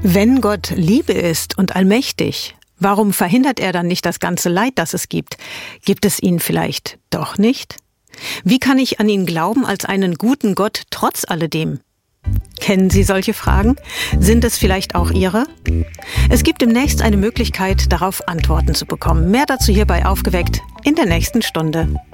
Wenn Gott Liebe ist und allmächtig, warum verhindert er dann nicht das ganze Leid, das es gibt? Gibt es ihn vielleicht doch nicht? Wie kann ich an ihn glauben als einen guten Gott trotz alledem? Kennen Sie solche Fragen? Sind es vielleicht auch Ihre? Es gibt demnächst eine Möglichkeit, darauf Antworten zu bekommen. Mehr dazu hier bei Aufgeweckt in der nächsten Stunde.